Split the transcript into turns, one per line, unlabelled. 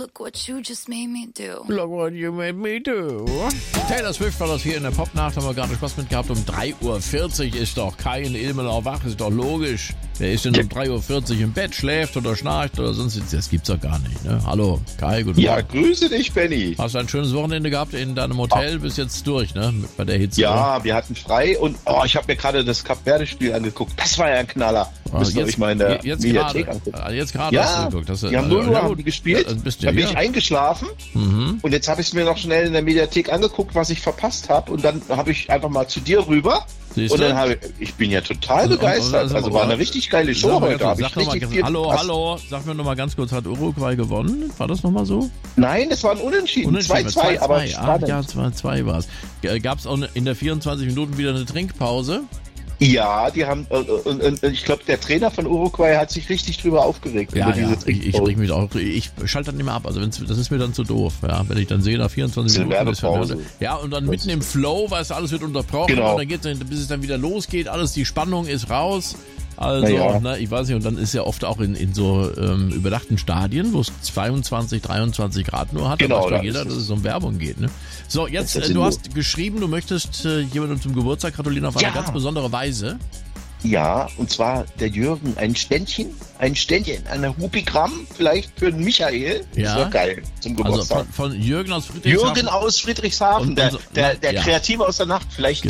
look what you just made me do.
Look what you made me do. Taylor Swift war das hier in der Popnacht, haben wir gerade Spaß mit gehabt. Um 3.40 Uhr ist doch kein Ilmenau wach, ist doch logisch. Wer ist denn um 3.40 Uhr im Bett, schläft oder schnarcht oder sonst? Das gibt's doch gar nicht, ne? Hallo, Kai, guten Morgen.
Ja, grüße dich, Benny.
Hast du ein schönes Wochenende gehabt in deinem Hotel? Bist jetzt durch, ne? Bei der Hitze.
Ja, wir hatten frei und ich habe mir gerade das Kap-Verde-Spiel angeguckt. Das war ja ein Knaller. Müsst ihr euch mal in der Mediathek angucken.
Jetzt gerade
Ja,
hast du geguckt.
die haben 0 Uhr gespielt. Da bin ich eingeschlafen und jetzt habe ich es mir noch schnell in der Mediathek angeguckt, was ich verpasst habe und dann habe ich einfach mal zu dir rüber.
Siehst
und
du?
dann ich bin ja total begeistert. Also war eine richtig geile Show heute.
Hallo, sag mir nochmal ganz kurz, hat Uruguay gewonnen? War das nochmal so?
Nein, es war ein Unentschieden. 2-2, aber spannend.
Ja, 2-2 war es. Gab es auch in der 24 Minuten wieder eine Trinkpause?
Ja, die haben, und ich glaube, der Trainer von Uruguay hat sich richtig drüber aufgeregt.
Ja, ich reg mich auch, ich schalte dann nicht mehr ab, also das ist mir dann zu doof, ja, wenn ich dann sehe, nach 24 Minuten ist ja, und dann mitten im Flow, weißt du, alles wird unterbrochen,
genau.
Und dann geht's, bis es dann wieder losgeht, alles, die Spannung ist raus. Also, ich weiß nicht, und dann ist ja oft auch in so überdachten Stadien, wo es 22, 23 Grad nur hat,
genau,
da weiß jeder, dass es um Werbung geht. Ne? So, jetzt, du hast geschrieben, du möchtest jemandem zum Geburtstag gratulieren auf eine ganz besondere Weise.
Ja, und zwar der Jürgen, ein Ständchen, eine Hupigramm, vielleicht für den Michael. Ja. Das wäre geil zum Geburtstag.
Also von Jürgen aus Friedrichshafen.
Jürgen aus Friedrichshafen, der Kreative aus der Nacht. Vielleicht